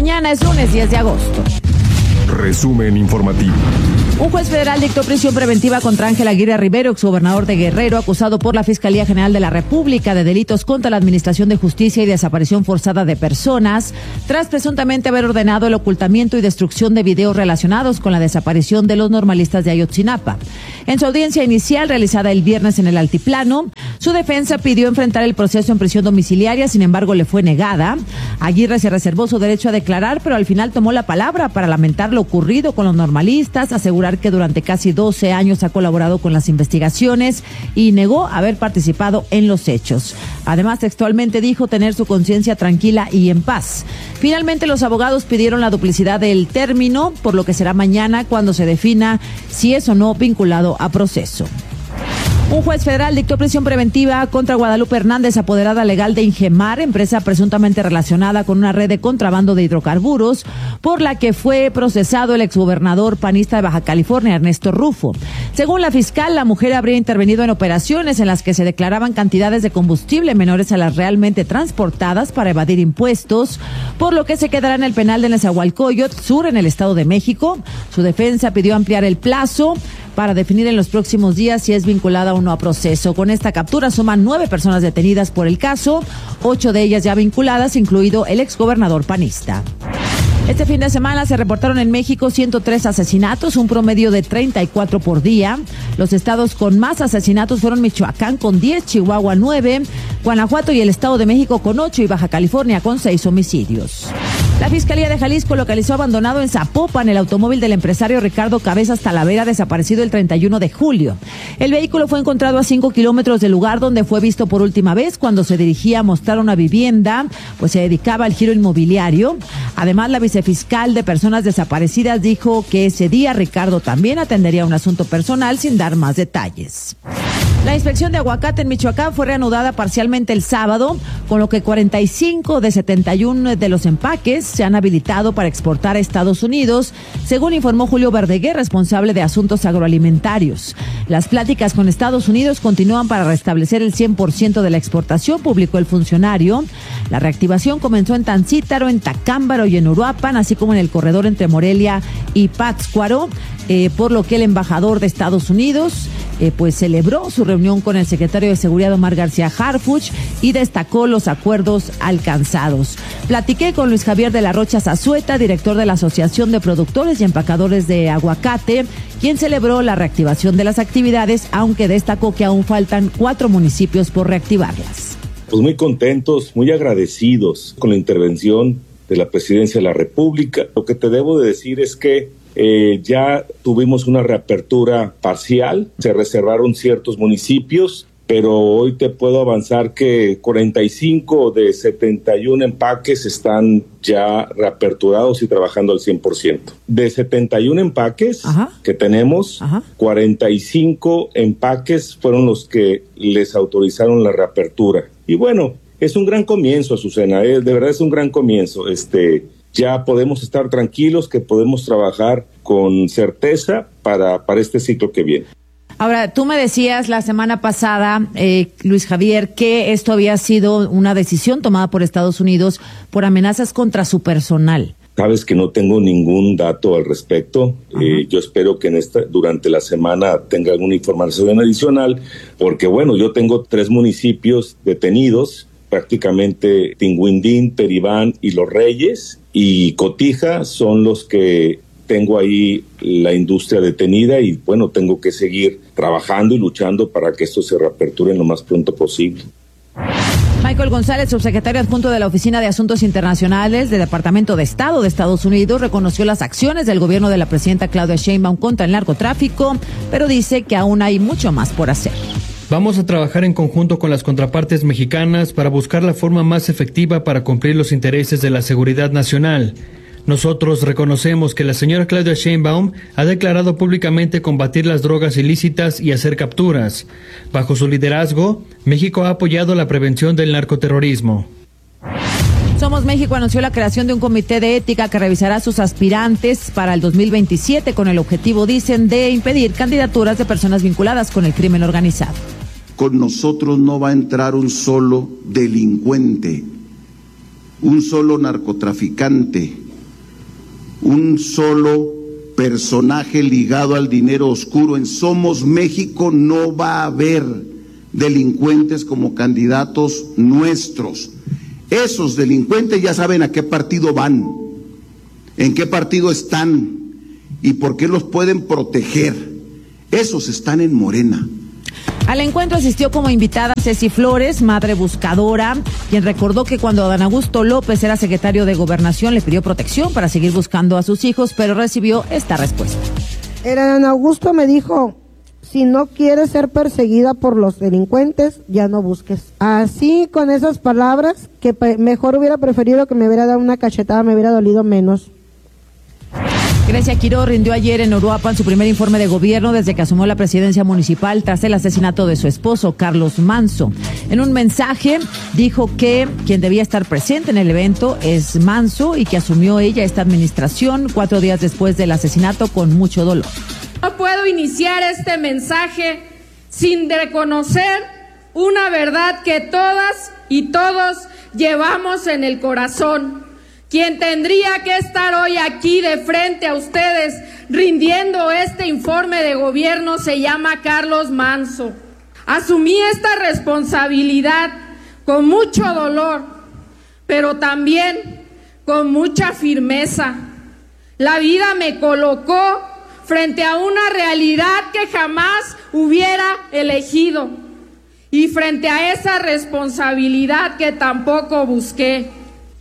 mañana, es lunes 10 de agosto. Resumen informativo. Un juez federal dictó prisión preventiva contra Ángel Aguirre Rivero, exgobernador de Guerrero, acusado por la Fiscalía General de la República de delitos contra la Administración de Justicia y desaparición forzada de personas, tras presuntamente haber ordenado el ocultamiento y destrucción de videos relacionados con la desaparición de los normalistas de Ayotzinapa. En su audiencia inicial, realizada el viernes en el Altiplano, su defensa pidió enfrentar el proceso en prisión domiciliaria, sin embargo le fue negada. Aguirre se reservó su derecho a declarar, pero al final tomó la palabra para lamentar lo ocurrido con los normalistas, asegurar que durante casi 12 años ha colaborado con las investigaciones y negó haber participado en los hechos. Además, textualmente dijo tener su conciencia tranquila y en paz. Finalmente, los abogados pidieron la duplicidad del término, por lo que será mañana cuando se defina si es o no vinculado a proceso. Un juez federal dictó prisión preventiva contra Guadalupe Hernández, apoderada legal de Ingemar, empresa presuntamente relacionada con una red de contrabando de hidrocarburos, por la que fue procesado el exgobernador panista de Baja California, Ernesto Rufo. Según la fiscal, la mujer habría intervenido en operaciones en las que se declaraban cantidades de combustible menores a las realmente transportadas para evadir impuestos, por lo que se quedará en el penal de Nezahualcóyotl Sur, en el Estado de México. Su defensa pidió ampliar el plazo para definir en los próximos días si es vinculada o no a proceso. Con esta captura suman 9 personas detenidas por el caso, 8 de ellas ya vinculadas, incluido el exgobernador panista. Este fin de semana se reportaron en México 103 asesinatos, un promedio de 34 por día. Los estados con más asesinatos fueron Michoacán con 10, Chihuahua 9, Guanajuato y el Estado de México con 8 y Baja California con 6 homicidios. La Fiscalía de Jalisco localizó abandonado en Zapopan el automóvil del empresario Ricardo Cabezas Talavera, desaparecido el 31 de julio. El vehículo fue encontrado a 5 kilómetros del lugar donde fue visto por última vez cuando se dirigía a mostrar una vivienda, pues se dedicaba al giro inmobiliario. Además, la vicefiscal de personas desaparecidas dijo que ese día Ricardo también atendería un asunto personal sin dar más detalles. La inspección de aguacate en Michoacán fue reanudada parcialmente el sábado, con lo que 45 de 71 de los empaques se han habilitado para exportar a Estados Unidos, según informó Julio Verdeguer, responsable de asuntos agroalimentarios. Las pláticas con Estados Unidos continúan para restablecer el 100% de la exportación, publicó el funcionario. La reactivación comenzó en Tancítaro, en Tacámbaro y en Uruapan, así como en el corredor entre Morelia y Pátzcuaro, por lo que el embajador de Estados Unidos pues celebró su reunión con el secretario de Seguridad Omar García Harfuch y destacó los acuerdos alcanzados. Platiqué con Luis Javier de la Rocha Zazueta, director de la Asociación de Productores y Empacadores de Aguacate, quien celebró la reactivación de las actividades, aunque destacó que aún faltan 4 municipios por reactivarlas. Pues muy contentos, muy agradecidos con la intervención de la Presidencia de la República. Lo que te debo de decir es que ya tuvimos una reapertura parcial, se reservaron ciertos municipios, pero hoy te puedo avanzar que 45 de 71 empaques están ya reaperturados y trabajando al 100%. De 71 empaques que tenemos, 45 empaques fueron los que les autorizaron la reapertura. Y bueno, es un gran comienzo, Azucena, de verdad es un gran comienzo. Ya podemos estar tranquilos que podemos trabajar con certeza para este ciclo que viene. Ahora, tú me decías la semana pasada, Luis Javier, que esto había sido una decisión tomada por Estados Unidos por amenazas contra su personal. Sabes que no tengo ningún dato al respecto. Yo espero que durante la semana tenga alguna información adicional, porque bueno, yo tengo 3 municipios detenidos, prácticamente Tinguindín, Peribán y Los Reyes, y Cotija son los que tengo ahí la industria detenida y bueno, tengo que seguir trabajando y luchando para que esto se reaperture lo más pronto posible. Michael González, subsecretario adjunto de la Oficina de Asuntos Internacionales del Departamento de Estado de Estados Unidos, reconoció las acciones del gobierno de la presidenta Claudia Sheinbaum contra el narcotráfico, pero dice que aún hay mucho más por hacer. Vamos a trabajar en conjunto con las contrapartes mexicanas para buscar la forma más efectiva para cumplir los intereses de la seguridad nacional. Nosotros reconocemos que la señora Claudia Sheinbaum ha declarado públicamente combatir las drogas ilícitas y hacer capturas. Bajo su liderazgo, México ha apoyado la prevención del narcoterrorismo. Somos México anunció la creación de un comité de ética que revisará a sus aspirantes para el 2027 con el objetivo, dicen, de impedir candidaturas de personas vinculadas con el crimen organizado. Con nosotros no va a entrar un solo delincuente, un solo narcotraficante, un solo personaje ligado al dinero oscuro. En Somos México no va a haber delincuentes como candidatos nuestros. Esos delincuentes ya saben a qué partido van, en qué partido están y por qué los pueden proteger. Esos están en Morena. Al encuentro asistió como invitada Ceci Flores, madre buscadora, quien recordó que cuando Adán Augusto López era secretario de Gobernación le pidió protección para seguir buscando a sus hijos, pero recibió esta respuesta. El Adán Augusto me dijo, si no quieres ser perseguida por los delincuentes, ya no busques. Así, con esas palabras, que mejor hubiera preferido que me hubiera dado una cachetada, me hubiera dolido menos. Grecia Quiró rindió ayer en Uruapan su primer informe de gobierno desde que asumió la presidencia municipal tras el asesinato de su esposo, Carlos Manso. En un mensaje dijo que quien debía estar presente en el evento es Manso y que asumió ella esta administración 4 días después del asesinato con mucho dolor. No puedo iniciar este mensaje sin reconocer una verdad que todas y todos llevamos en el corazón. Quien tendría que estar hoy aquí de frente a ustedes rindiendo este informe de gobierno se llama Carlos Manso. Asumí esta responsabilidad con mucho dolor, pero también con mucha firmeza. La vida me colocó frente a una realidad que jamás hubiera elegido y frente a esa responsabilidad que tampoco busqué.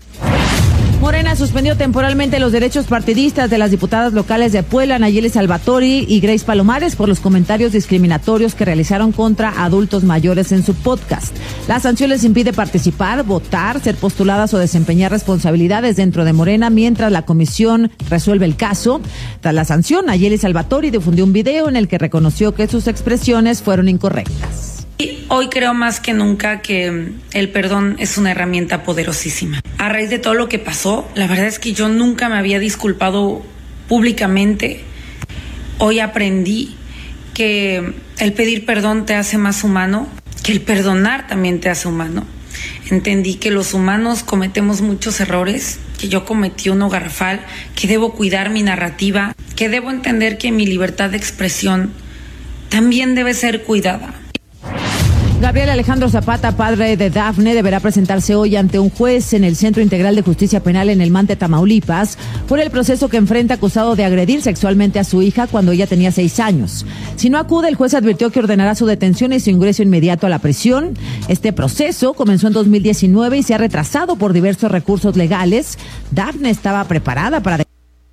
Morena suspendió temporalmente los derechos partidistas de las diputadas locales de Puebla, Nayeli Salvatori y Grace Palomares, por los comentarios discriminatorios que realizaron contra adultos mayores en su podcast. La sanción les impide participar, votar, ser postuladas o desempeñar responsabilidades dentro de Morena mientras la comisión resuelve el caso. Tras la sanción, Nayeli Salvatori difundió un video en el que reconoció que sus expresiones fueron incorrectas. Hoy creo más que nunca que el perdón es una herramienta poderosísima. A raíz de todo lo que pasó, la verdad es que yo nunca me había disculpado públicamente. Hoy aprendí que el pedir perdón te hace más humano, que el perdonar también te hace humano. Entendí que los humanos cometemos muchos errores, que yo cometí uno garrafal, que debo cuidar mi narrativa, que debo entender que mi libertad de expresión también debe ser cuidada. Gabriel Alejandro Zapata, padre de Dafne, deberá presentarse hoy ante un juez en el Centro Integral de Justicia Penal en El Mante, Tamaulipas, por el proceso que enfrenta acusado de agredir sexualmente a su hija cuando ella tenía 6 años. Si no acude, el juez advirtió que ordenará su detención y su ingreso inmediato a la prisión. Este proceso comenzó en 2019 y se ha retrasado por diversos recursos legales. Dafne estaba preparada para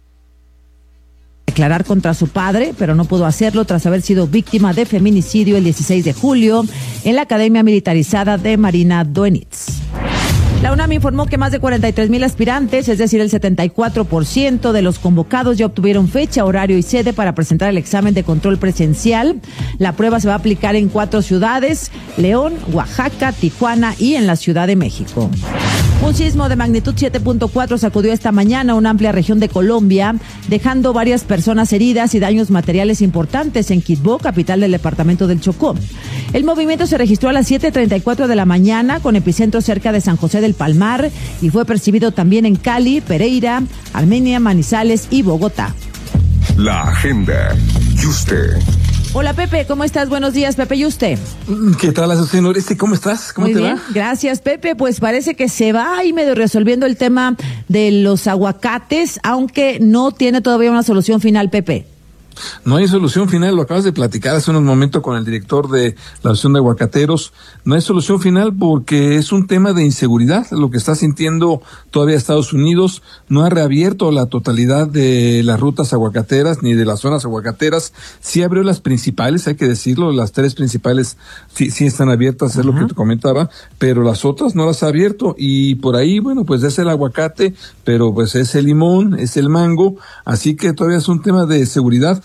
declarar contra su padre, pero no pudo hacerlo tras haber sido víctima de feminicidio el 16 de julio en la Academia Militarizada de Marina Doenitz. La UNAM informó que más de 43,000 aspirantes, es decir, el 74% de los convocados, ya obtuvieron fecha, horario y sede para presentar el examen de control presencial. La prueba se va a aplicar en 4 ciudades: León, Oaxaca, Tijuana y en la Ciudad de México. Un sismo de magnitud 7.4 sacudió esta mañana una amplia región de Colombia, dejando varias personas heridas y daños materiales importantes en Quibdó, capital del departamento del Chocó. El movimiento se registró a las 7:34 de la mañana, con epicentro cerca de San José del Palmar, y fue percibido también en Cali, Pereira, Armenia, Manizales y Bogotá. La agenda. Yuste. Hola Pepe, ¿cómo estás? Buenos días, Pepe Yuste. ¿Qué tal, Azucena Oreste? ¿Cómo estás? ¿Cómo Muy te bien, va? gracias Pepe. Pues parece que se va ahí medio resolviendo el tema de los aguacates, aunque no tiene todavía una solución final, Pepe. No hay solución final, lo acabas de platicar hace unos momentos con el director de la Asociación de Aguacateros. No hay solución final porque es un tema de inseguridad, lo que está sintiendo todavía Estados Unidos. No ha reabierto la totalidad de las rutas aguacateras ni de las zonas aguacateras. Sí abrió las principales, hay que decirlo, las 3 principales sí están abiertas, es lo que te comentaba, pero las otras no las ha abierto. Y por ahí, bueno, pues es el aguacate, pero pues es el limón, es el mango, así que todavía es un tema de seguridad.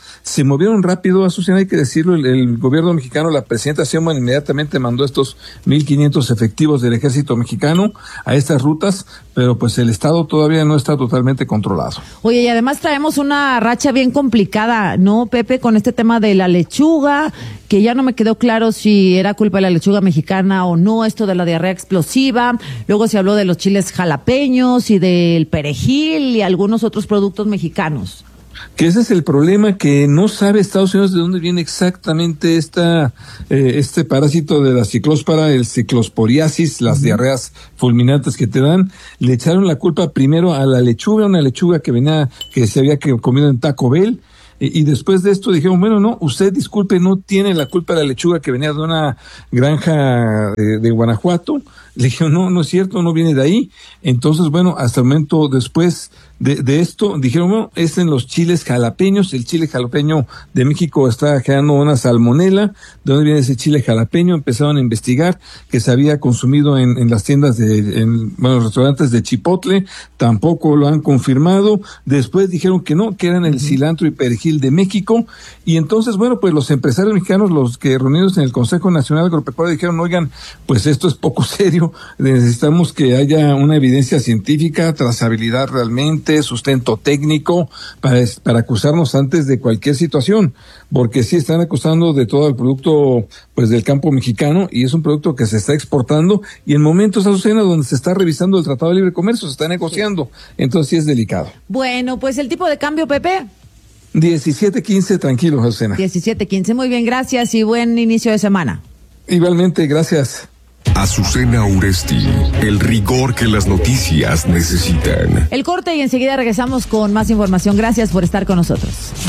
se movieron rápido, Azucena, hay que decirlo, el gobierno mexicano, la presidenta Sheinbaum inmediatamente mandó estos 1,500 efectivos del ejército mexicano a estas rutas, pero pues el estado todavía no está totalmente controlado. Oye, y además traemos una racha bien complicada, ¿no, Pepe? Con este tema de la lechuga, que ya no me quedó claro si era culpa de la lechuga mexicana o no, esto de la diarrea explosiva. Luego se habló de los chiles jalapeños y del perejil y algunos otros productos mexicanos. Que ese es el problema, que no sabe Estados Unidos de dónde viene exactamente este parásito de la ciclóspora, el ciclosporiasis, las diarreas fulminantes que te dan. Le echaron la culpa primero a la lechuga, una lechuga que se había comido en Taco Bell. Y después de esto dijeron, bueno, no, usted disculpe, no tiene la culpa de la lechuga que venía de una granja de Guanajuato. Le dijeron, no es cierto, no viene de ahí. Entonces, bueno, hasta el momento después de esto, dijeron, bueno, es en los chiles jalapeños. El chile jalapeño de México está generando una salmonela. ¿De dónde viene ese chile jalapeño? Empezaron a investigar que se había consumido en las tiendas los restaurantes de Chipotle. Tampoco lo han confirmado. Después dijeron que no, que eran el cilantro y perejil de México. Y entonces, bueno, pues los empresarios mexicanos, los que reunidos en el Consejo Nacional Agropecuario, dijeron, oigan, pues esto es poco serio. Necesitamos que haya una evidencia científica, trazabilidad realmente, sustento técnico para acusarnos antes de cualquier situación, porque sí están acusando de todo el producto pues del campo mexicano, y es un producto que se está exportando y en momentos, Azucena, donde se está revisando el Tratado de Libre Comercio, se está negociando, entonces sí es delicado. Bueno, pues el tipo de cambio, Pepe. 17.15, tranquilo, Azucena. 17.15, muy bien, gracias y buen inicio de semana. Igualmente, gracias. Azucena Uresti, el rigor que las noticias necesitan. El corte y enseguida regresamos con más información. Gracias por estar con nosotros.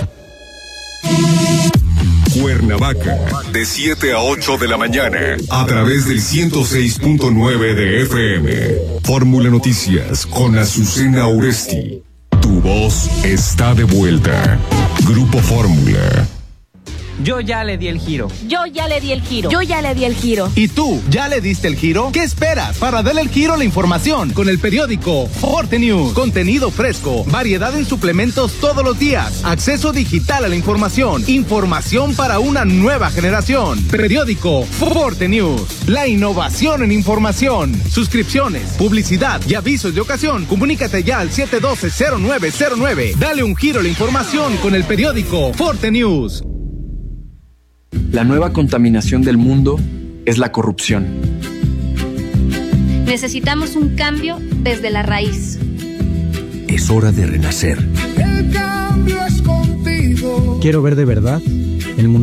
Cuernavaca, de 7 a 8 de la mañana, a través del 106.9 de FM. Fórmula Noticias con Azucena Uresti. Tu voz está de vuelta. Grupo Fórmula. Yo ya le di el giro. Yo ya le di el giro. Yo ya le di el giro. ¿Y tú, ya le diste el giro? ¿Qué esperas para darle el giro a la información? Con el periódico Forte News. Contenido fresco, variedad en suplementos todos los días, acceso digital a la información, información para una nueva generación. Periódico Forte News. La innovación en información. Suscripciones, publicidad y avisos de ocasión. Comunícate ya al 712-0909. Dale un giro a la información con el periódico Forte News. La nueva contaminación del mundo es la corrupción. Necesitamos un cambio desde la raíz. Es hora de renacer. El cambio es contigo. Quiero ver de verdad el mundo.